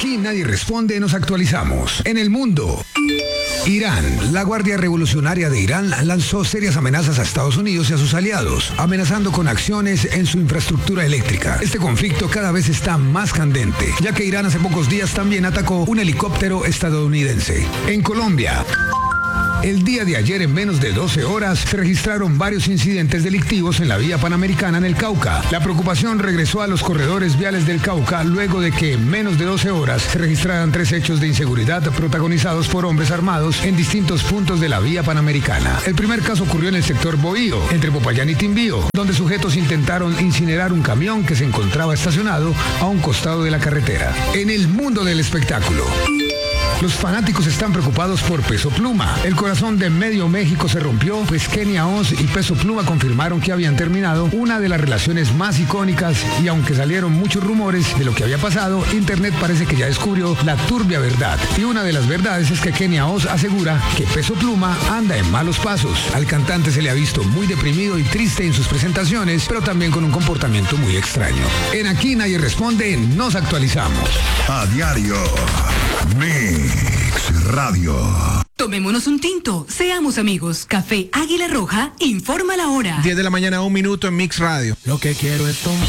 Aquí nadie responde, nos actualizamos. En el mundo. Irán. La Guardia Revolucionaria de Irán lanzó serias amenazas a Estados Unidos y a sus aliados, amenazando con acciones en su infraestructura eléctrica. Este conflicto cada vez está más candente, ya que Irán hace pocos días también atacó un helicóptero estadounidense. En Colombia. El día de ayer, en menos de 12 horas, se registraron varios incidentes delictivos en la vía panamericana en el Cauca. La preocupación regresó a los corredores viales del Cauca luego de que en menos de 12 horas se registraran 3 hechos de inseguridad protagonizados por hombres armados en distintos puntos de la vía panamericana. El primer caso ocurrió en el sector Bohío, entre Popayán y Timbío, donde sujetos intentaron incinerar un camión que se encontraba estacionado a un costado de la carretera. En el mundo del espectáculo. Los fanáticos están preocupados por Peso Pluma. El corazón de medio México se rompió, pues Kenia Oz y Peso Pluma confirmaron que habían terminado una de las relaciones más icónicas, y aunque salieron muchos rumores de lo que había pasado, Internet parece que ya descubrió la turbia verdad. Y una de las verdades es que Kenia Oz asegura que Peso Pluma anda en malos pasos. Al cantante se le ha visto muy deprimido y triste en sus presentaciones, pero también con un comportamiento muy extraño. En Aquí Nadie Responde, nos actualizamos. A diario. Mix Radio. Tomémonos un tinto, seamos amigos. Café Águila Roja informa la hora. 10 de la mañana, 1 minuto en Mix Radio. Lo que quiero es tomar.